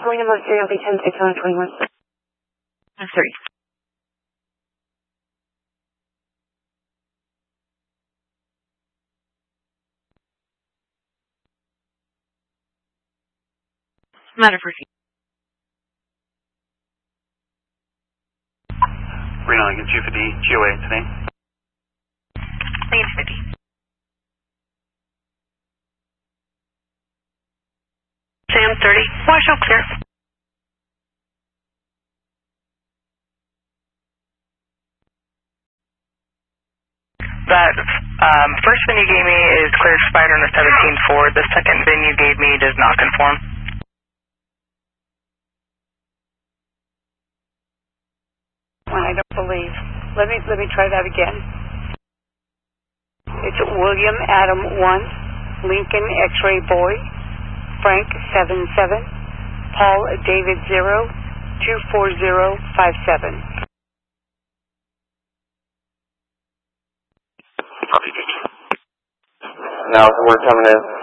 calling about serial B10 621. 3. Matter for Reno, I get 250 GOA today. Lead 50. Sam 30. Wash out clear. That first VIN you gave me is clear expired on the 17-4. The second VIN you gave me does not conform. I don't believe. Let me try that again. It's William Adam 1, Lincoln X-ray boy, Frank 77, Paul David 0, 24057. Now we're coming in.